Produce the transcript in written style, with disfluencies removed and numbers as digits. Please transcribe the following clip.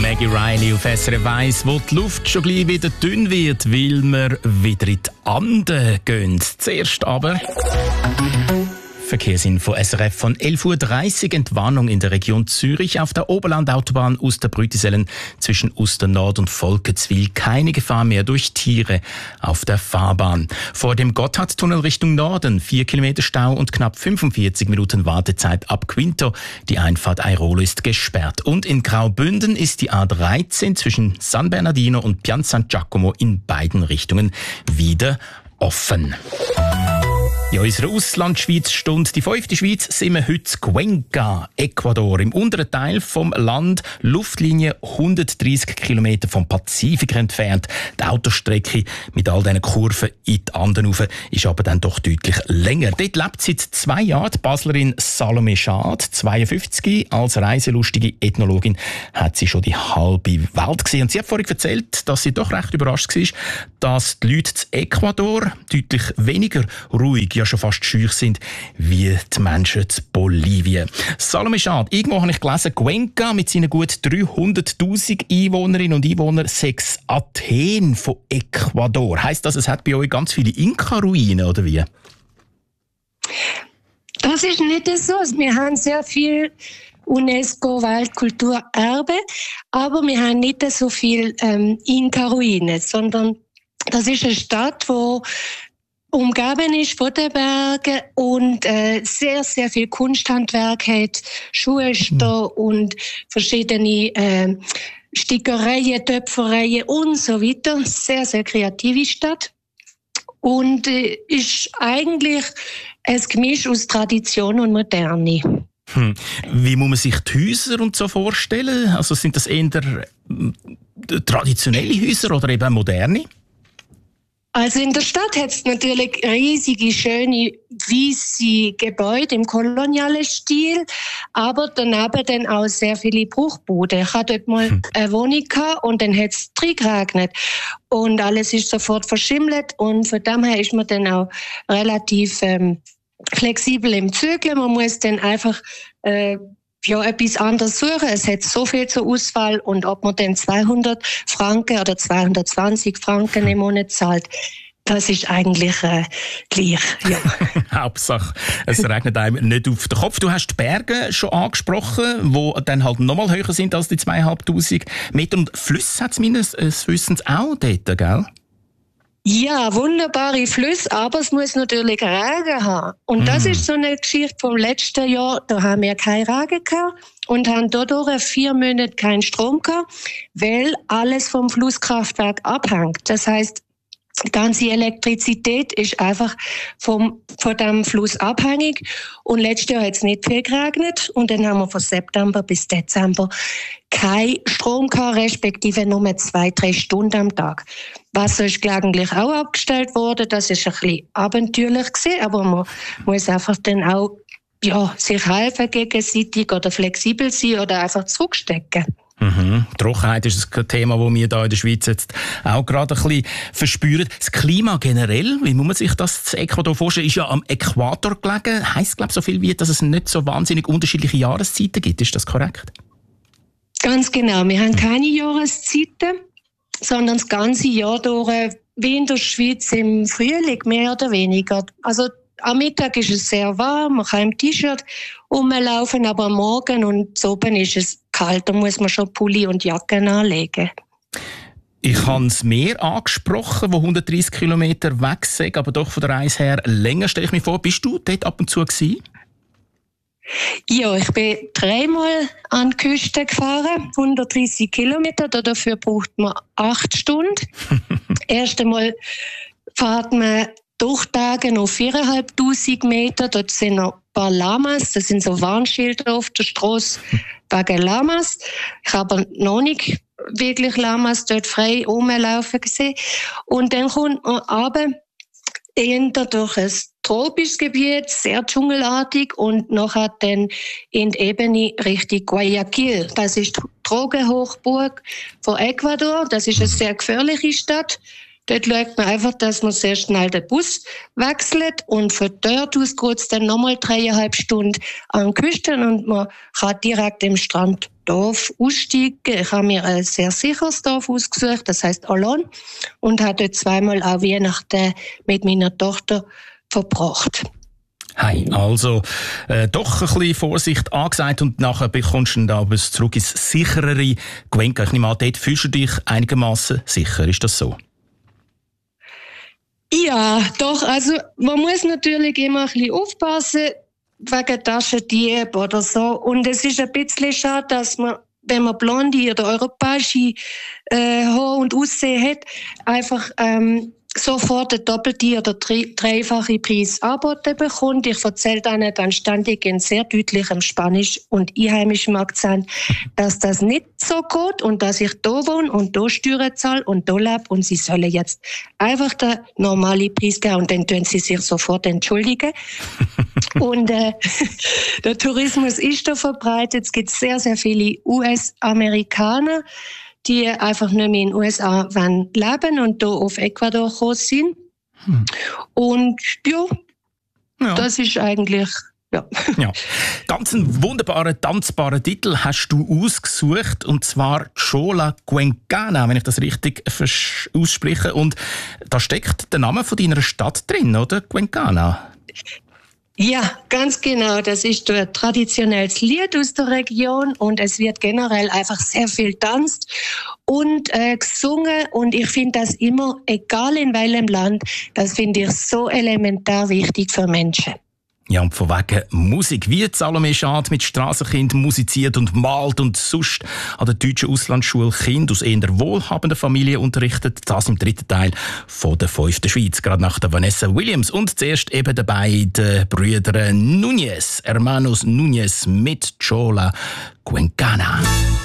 Maggie Riley auf SRF 1, wo die Luft schon gleich wieder dünn wird, weil wir wieder in die Anden gehen. Zuerst aber Verkehrsinfo SRF von 11.30 Uhr. Entwarnung in der Region Zürich auf der Oberlandautobahn Uster-Brütisellen zwischen Uster Nord und Volkenswil. Keine Gefahr mehr durch Tiere auf der Fahrbahn. Vor dem Gotthardtunnel Richtung Norden 4 Kilometer Stau und knapp 45 Minuten Wartezeit ab Quinto. Die Einfahrt Airolo ist gesperrt. Und in Graubünden ist die A13 zwischen San Bernardino und Piazza San Giacomo in beiden Richtungen wieder offen. Ja, unsere Auslandschweiz-Stunde. Die 5. Schweiz sind wir heute Cuenca, Ecuador. Im unteren Teil vom Land, Luftlinie 130 Kilometer vom Pazifik entfernt. Die Autostrecke mit all diesen Kurven in die Anden rauf ist aber dann doch deutlich länger. Dort lebt seit 2 Jahren die Baslerin Salome Schad, 52. Als reiselustige Ethnologin hat sie schon die halbe Welt gesehen. Und sie hat vorhin erzählt, dass sie doch recht überrascht war, dass die Leute in Ecuador deutlich weniger ruhig, ja schon fast scheu sind, wie die Menschen in Bolivien. Salome Schad, irgendwo habe ich gelesen, Cuenca mit seinen gut 300'000 Einwohnerinnen und Einwohnern sei Athen von Ecuador. Heisst das, es hat bei euch ganz viele Inka-Ruinen, oder wie? Das ist nicht so. Wir haben sehr viel UNESCO-Weltkulturerbe, aber wir haben nicht so viel Inka-Ruinen, sondern das ist eine Stadt, die umgeben ist von den Bergen und sehr, sehr viel Kunsthandwerk hat, Schuhstör und verschiedene Stickereien, Töpfereien und so weiter. Sehr, sehr kreative Stadt. Und ist eigentlich ein Gemisch aus Tradition und Moderne. Wie muss man sich die Häuser und so vorstellen? Also sind das eher traditionelle Häuser oder eben moderne? Also in der Stadt hat es natürlich riesige, schöne, weisse Gebäude im kolonialen Stil, aber daneben dann auch sehr viele Bruchbuden. Ich hatte dort mal eine Wohnung gehabt und dann hat es geregnet. Und alles ist sofort verschimmelt und von dem her ist man dann auch relativ flexibel im Zügeln. Man muss dann einfach etwas anderes suchen. Es hat so viel zur Auswahl und ob man dann 200 Franken oder 220 Franken im Monat zahlt, das ist eigentlich gleich. Ja. Hauptsache, es regnet einem nicht auf den Kopf. Du hast die Berge schon angesprochen, die dann halt noch mal höher sind als die 2500 Meter. Und Flüsse hat es meines Wissens auch dort, gell? Ja, wunderbare Flüsse, aber es muss natürlich Regen haben. Und das ist so eine Geschichte vom letzten Jahr. Da haben wir keinen Regen gehabt und haben dadurch 4 Monate keinen Strom gehabt, weil alles vom Flusskraftwerk abhängt. Das heisst, die ganze Elektrizität ist einfach von dem Fluss abhängig. Und letztes Jahr hat es nicht viel geregnet. Und dann haben wir von September bis Dezember kein Strom gehabt, respektive nur 2-3 Stunden am Tag. Wasser ist gelegentlich auch abgestellt worden. Das ist ein bisschen abenteuerlich gewesen, aber man muss einfach dann auch sich helfen gegenseitig oder flexibel sein oder einfach zurückstecken. Trockenheit ist ein Thema, das wir hier in der Schweiz jetzt auch gerade ein bisschen verspüren. Das Klima generell, wie muss man sich das in Ecuador vorstellen, ist ja am Äquator gelegen. Heisst, glaube ich, so viel wie, dass es nicht so wahnsinnig unterschiedliche Jahreszeiten gibt. Ist das korrekt? Ganz genau. Wir haben keine Jahreszeiten, sondern das ganze Jahr durch, wie in der Schweiz im Frühling, mehr oder weniger. Also am Mittag ist es sehr warm, man kann im T-Shirt rumlaufen, aber am Morgen und zu oben ist es kalt, da muss man schon Pulli und Jacken anlegen. Ich habe das Meer angesprochen, wo 130 Kilometer weg ist, aber doch von der Reise her länger, stelle ich mir vor. Bist du dort ab und zu gewesen? Ja, ich bin 3-mal an die Küste gefahren, 130 Kilometer, dafür braucht man 8 Stunden. Erst einmal fährt man Durchtage auf 4'500 Meter. Dort sind noch ein paar Lamas. Das sind so Warnschilder auf der Straße wegen Lamas. Ich habe noch nicht wirklich Lamas dort frei rumlaufen gesehen. Und dann kommt man runter, eher durch ein tropisches Gebiet, sehr dschungelartig, und nachher dann in die Ebene Richtung Guayaquil. Das ist die Drogenhochburg von Ecuador. Das ist eine sehr gefährliche Stadt. Dort schaut man einfach, dass man sehr schnell den Bus wechselt und von dort aus geht es dann nochmal 3,5 Stunden an die Küste und man kann direkt im Strand Dorf aussteigen. Ich habe mir ein sehr sicheres Dorf ausgesucht, das heisst Olon, und habe dort zweimal auch Weihnachten mit meiner Tochter verbracht. Hey, also doch ein bisschen Vorsicht angesagt und nachher bekommst du dann aber zurück ins sicherere Cuenca. Ich nehme an, dort fühlst du dich einigermaßen sicher. Ist das so? Ja, doch. Also man muss natürlich immer ein bisschen aufpassen wegen Taschendieb oder so. Und es ist ein bisschen schade, dass man, wenn man blonde oder europäische Haar und Aussehen hat, einfach sofort den doppelten oder dreifachen Preis angeboten bekommt. Ich erzähle denen dann ständig in sehr deutlichem Spanisch und einheimischem Akzent, dass das nicht so geht und dass ich da wohne und da Steuern zahle und da lebe und sie sollen jetzt einfach den normalen Preis geben und dann tun sie sich sofort entschuldigen. Und der Tourismus ist da verbreitet. Es gibt sehr, sehr viele US-Amerikaner, die einfach nicht mehr in den USA leben wollen und hier auf Ecuador gekommen sind. Und ja, das ist eigentlich... Ja. Ganz einen wunderbaren, tanzbaren Titel hast du ausgesucht, und zwar Chola Cuencana, wenn ich das richtig ausspreche. Und da steckt der Name von deiner Stadt drin, oder? Cuencana. Ja, ganz genau. Das ist ein traditionelles Lied aus der Region und es wird generell einfach sehr viel getanzt und gesungen, und ich finde das immer, egal in welchem Land, das finde ich so elementar wichtig für Menschen. Ja, und von wegen Musik, wie Salome Schad mit Strassenkind musiziert und malt und sonst an der deutschen Auslandsschule Kinder aus eher wohlhabender Familie unterrichtet, das im dritten Teil von der 5. Schweiz, gerade nach der Vanessa Williams. Und zuerst eben dabei die Brüder Núñez, Hermanos Núñez mit Chola Cuencana.